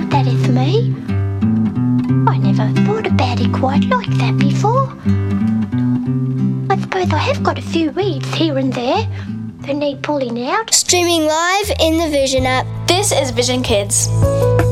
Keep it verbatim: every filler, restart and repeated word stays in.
that is me. I never thought about it quite like that before. I suppose I have got a few weeds here and there that need pulling out. Streaming live in the Vision app. This is Vision Kids.